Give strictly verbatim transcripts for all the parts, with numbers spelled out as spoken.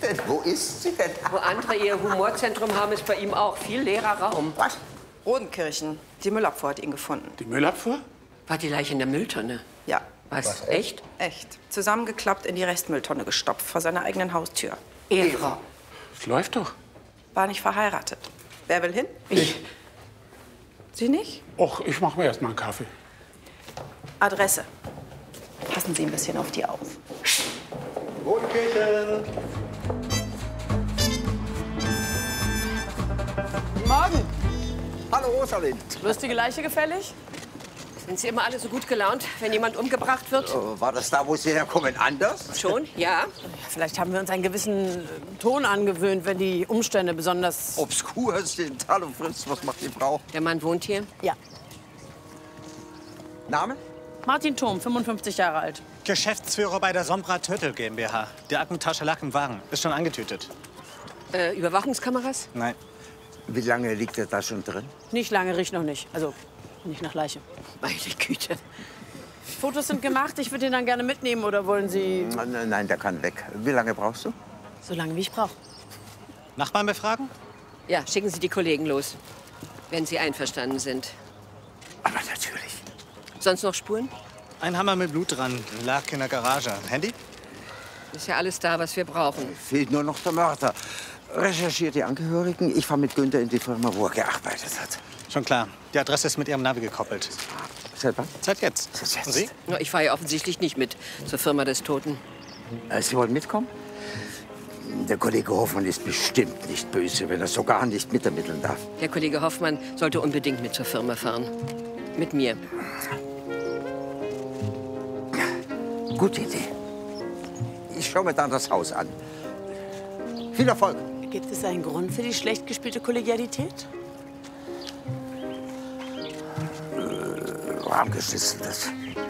denn? Wo ist sie denn? Wo andere ihr Humorzentrum haben, ist bei ihm auch viel leerer Raum. Was? Rodenkirchen. Die Müllabfuhr hat ihn gefunden. Die Müllabfuhr? War die Leiche in der Mülltonne? Ja. Was? Was, Echt? Echt. Zusammengeklappt in die Restmülltonne gestopft, vor seiner eigenen Haustür. Ehefrau. Es läuft doch. War nicht verheiratet. Wer will hin? Ich. Sie nicht? Och, ich mache mir erst mal einen Kaffee. Adresse. Passen Sie ein bisschen auf die auf. Rodenkirchen. Morgen. Hallo, Rosalind. Lustige Leiche gefällig? Sind Sie immer alle so gut gelaunt, wenn jemand umgebracht wird? Oh, war das da, wo Sie herkommen, anders? Schon? Ja. Vielleicht haben wir uns einen gewissen äh, Ton angewöhnt, wenn die Umstände besonders... Obskur sind. Hallo, Fritz, was macht die Frau? Der Mann wohnt hier? Ja. Name? Martin Thom, fünfundfünfzig Jahre alt. Geschäftsführer bei der Sombra Töttel GmbH. Die Aktentasche lag im Wagen. Ist schon angetütet. Äh, Überwachungskameras? Nein. Wie lange liegt er da schon drin? Nicht lange, riecht noch nicht. Also, nicht nach Leiche. Meine Güte. Fotos sind gemacht. Ich würde ihn dann gerne mitnehmen. Oder wollen Sie... Nein, nein, der kann weg. Wie lange brauchst du? So lange, wie ich brauche. Nachbarn befragen? Ja, schicken Sie die Kollegen los, wenn Sie einverstanden sind. Aber natürlich. Sonst noch Spuren? Ein Hammer mit Blut dran. Lag in der Garage. Handy? Ist ja alles da, was wir brauchen. Fehlt nur noch der Mörder. Recherchiert die Angehörigen. Ich fahre mit Günther in die Firma, wo er gearbeitet hat. Schon klar. Die Adresse ist mit Ihrem Navi gekoppelt. Selber? Seit jetzt. Seit jetzt. Und Sie? Na, ich fahre ja offensichtlich nicht mit zur Firma des Toten. Äh, Sie wollen mitkommen? Der Kollege Hoffmann ist bestimmt nicht böse, wenn er so gar nicht mitermitteln darf. Der Kollege Hoffmann sollte unbedingt mit zur Firma fahren. Mit mir. Gute Idee. Ich schaue mir dann das Haus an. Viel Erfolg. Gibt es einen Grund für die schlecht gespielte Kollegialität? Warmgeschissenes.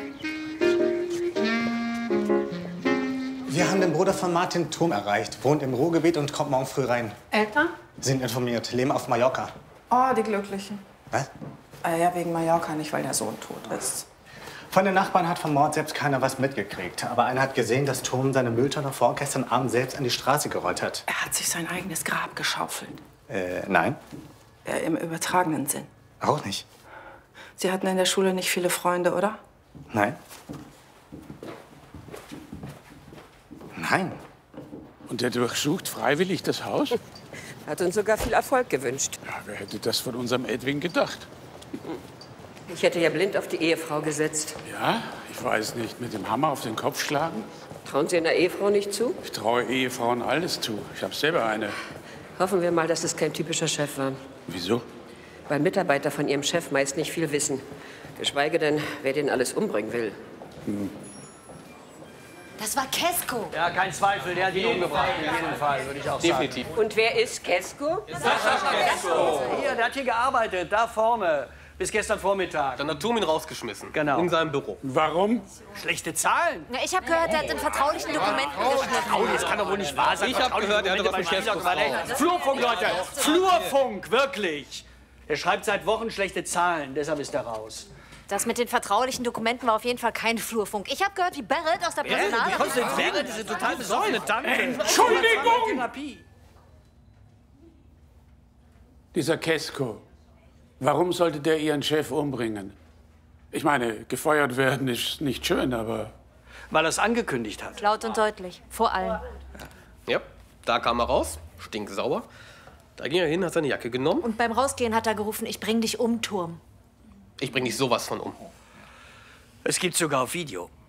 Wir haben den Bruder von Martin Thom erreicht. Wohnt im Ruhrgebiet und kommt morgen früh rein. Eltern? Sind informiert. Leben auf Mallorca. Oh, die Glücklichen. Was? Äh, ja, wegen Mallorca, nicht weil der Sohn tot ist. Von den Nachbarn hat vom Mord selbst keiner was mitgekriegt. Aber einer hat gesehen, dass Thom seine Mülltonne vorgestern Abend selbst an die Straße gerollt hat. Er hat sich sein eigenes Grab geschaufelt. Äh, nein. Äh, Im übertragenen Sinn. Auch nicht. Sie hatten in der Schule nicht viele Freunde, oder? Nein. Nein. Und der durchsucht freiwillig das Haus? Hat uns sogar viel Erfolg gewünscht. Ja, wer hätte das von unserem Edwin gedacht? Ich hätte ja blind auf die Ehefrau gesetzt. Ja, ich weiß nicht. Mit dem Hammer auf den Kopf schlagen? Trauen Sie einer Ehefrau nicht zu? Ich traue Ehefrauen alles zu. Ich habe selber eine. Hoffen wir mal, dass es kein typischer Chef war. Wieso? Weil Mitarbeiter von ihrem Chef meist nicht viel wissen. Geschweige denn, wer den alles umbringen will. Hm. Das war Kesko. Ja, kein Zweifel, der hat ihn umgebracht. In jedem Fall, würde ich auch sagen. Definitiv. Und wer ist Kesko? Hier, der hat hier gearbeitet, da vorne. Bis gestern Vormittag. Dann hat Thom ihn rausgeschmissen. Genau. In seinem Büro. Warum? Schlechte Zahlen. Na, ich habe gehört, er hat in vertraulichen Dokumenten geschnitten. Oh, das kann doch wohl nicht wahr sein. Ich habe gehört, er hatte was mit Chefsfrau. Flurfunk, Leute. Flurfunk, wirklich. Er schreibt seit Wochen schlechte Zahlen, deshalb ist er raus. Das mit den vertraulichen Dokumenten war auf jeden Fall kein Flurfunk. Ich habe gehört, wie Barrett aus der Personal... Wäre diese total besoffene Tante. Entschuldigung! Therapie. Dieser Kesko. Warum sollte der Ihren Chef umbringen? Ich meine, gefeuert werden ist nicht schön, aber... Weil er es angekündigt hat. Laut und deutlich, vor allem. Ja, da kam er raus, stinksauer. Da ging er hin, hat seine Jacke genommen. Und beim Rausgehen hat er gerufen, ich bring dich um, Turm. Ich bring dich sowas von um. Es gibt sogar auf Video.